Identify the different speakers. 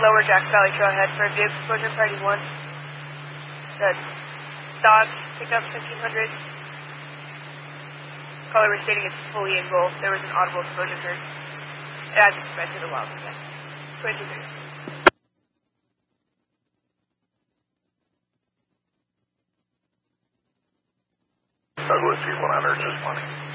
Speaker 1: Lower Jack Valley Trailhead for vehicle exposure priority 1. The dog pickup 1500. Caller was stating it's fully in goal. There was an audible explosion heard. As expected, a while ago. 2230.
Speaker 2: Douglas C-100, just money.